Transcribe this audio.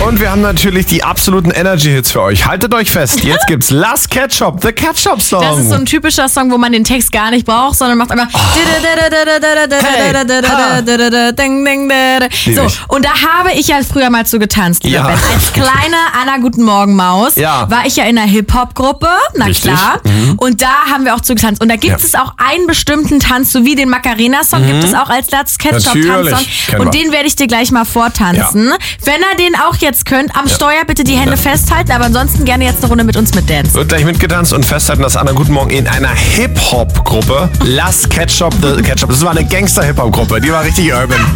Und wir haben natürlich die absoluten Energy-Hits für euch. Haltet euch fest, jetzt gibt's Last Ketchup, The Ketchup Song. Das ist so ein typischer Song, wo man den Text gar nicht braucht, sondern macht einfach so. Und da habe ich ja früher mal zu getanzt. Ja. Ben. Als kleine Anna Guten Morgen Maus war ich ja in einer Hip-Hop-Gruppe, na Richtig. klar. Und da haben wir auch zu getanzt. Und da gibt es auch einen bestimmten Tanz, so wie den Macarena-Song, gibt es auch als Last Ketchup-Tanzsong. Und den werde ich dir gleich mal vortanzen. Ja. Wenn ihr den auch jetzt könnt, am Steuer bitte die Hände festhalten, aber ansonsten gerne jetzt eine Runde mit uns mitdancen. Wird gleich mitgetanzt und festhalten, dass Anna Guten Morgen in einer Hip-Hop-Gruppe Last Ketchup, The Ketchup. Das war eine Gangster-Hip-Hop-Gruppe, die war richtig urban.